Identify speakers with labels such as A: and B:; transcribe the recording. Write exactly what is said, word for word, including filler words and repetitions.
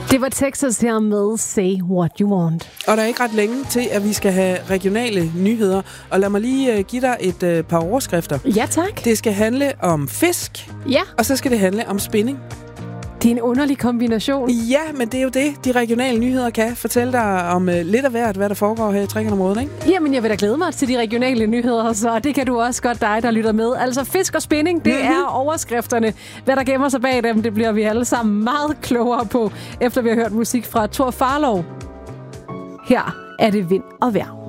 A: Det var Texas her med Say What You Want.
B: Og der er ikke ret længe til, at vi skal have regionale nyheder. Og lad mig lige uh, give dig et uh, par overskrifter.
A: Ja, tak.
B: Det skal handle om fisk,
A: Ja.
B: og så skal det handle om spinning.
A: Det er en underlig kombination.
B: Ja, men det er jo det, de regionale nyheder kan fortælle dig om uh, lidt af hvert, hvad der foregår her i Trekantområdet, ikke?
A: Jamen, jeg vil da glæde mig til de regionale nyheder, så det kan du også godt, dig, der lytter med. Altså, fisk og spinning, det mm-hmm. er overskrifterne. Hvad der gemmer sig bag dem, det bliver vi alle sammen meget klogere på, efter vi har hørt musik fra Thor Farlov. Her er det vind og vejr.